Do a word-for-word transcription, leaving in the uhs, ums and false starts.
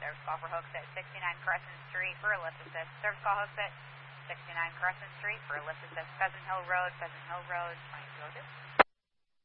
Service call for hooks at sixty-nine Crescent Street for a lift assist. Service call hooks at sixty-nine Crescent Street for a lift assist. Pheasant Hill Road, Pheasant Hill Road, twenty-two oh two.